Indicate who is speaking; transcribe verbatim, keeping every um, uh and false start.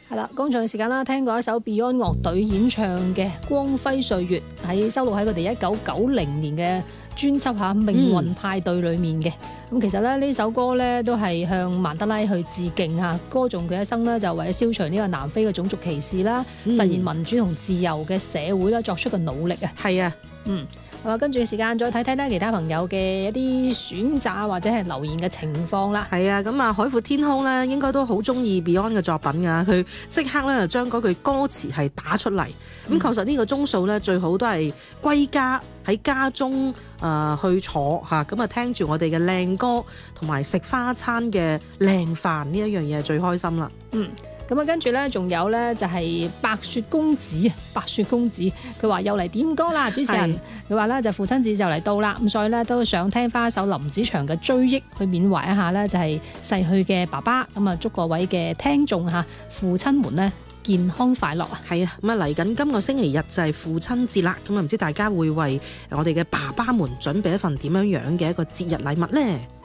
Speaker 1: 係啦，剛才嘅時間啦，聽過一首 Beyond 樂隊演唱嘅《光輝歲月》，喺收錄喺佢哋一九九零年嘅專輯嚇《命運派對》裏面嘅。咁、嗯、其實咧呢首歌咧都係向曼德拉去致敬嚇，歌頌佢一生咧就為咗消除呢個南非嘅種族歧視啦，嗯、實現民主同自由嘅社會啦，作出嘅努力啊。
Speaker 2: 係啊，
Speaker 1: 嗯。咁跟住嘅時間再睇睇咧其他朋友嘅一啲選擇或者係留言嘅情況啦。
Speaker 2: 係啊，咁啊海闊天空咧應該都好中意 Beyond 嘅作品㗎，佢即刻咧就將嗰句歌詞係打出嚟。咁、嗯、確實呢個鐘數咧最好都係歸家喺家中誒、呃、去坐嚇，咁啊聽住我哋嘅靚歌同埋食花餐嘅靚飯，呢一樣嘢係最開心啦。
Speaker 1: 嗯。咁啊，跟住咧，仲有咧就係白雪公子啊！白雪公子，佢話又嚟點歌啦，主持人。佢話咧就父親節就嚟到啦，咁所以咧都想聽翻一首林子祥嘅《追憶》，去緬懷一下咧就係逝去嘅爸爸。咁啊，祝各位嘅聽眾嚇父親們咧健康快樂啊！
Speaker 2: 係啊，咁啊嚟緊今個星期日就係父親節啦，咁啊唔知大家會為我哋嘅爸爸們準備一份點樣樣嘅一個節日禮物咧？